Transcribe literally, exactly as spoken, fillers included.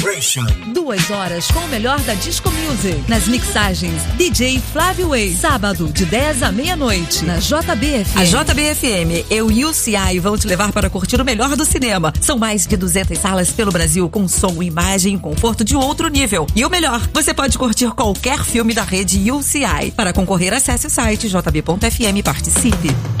Duas horas com o melhor da Disco Music. Nas mixagens, D J Flávio Way. Sábado, de dez à meia-noite, na J B F M. A J B F M, eu e o C I vão te levar para curtir o melhor do cinema. São mais de duzentas salas pelo Brasil, com som, imagem e conforto de outro nível. E o melhor, você pode curtir qualquer filme da rede U C I. Para concorrer, acesse o site j b ponto f m e participe.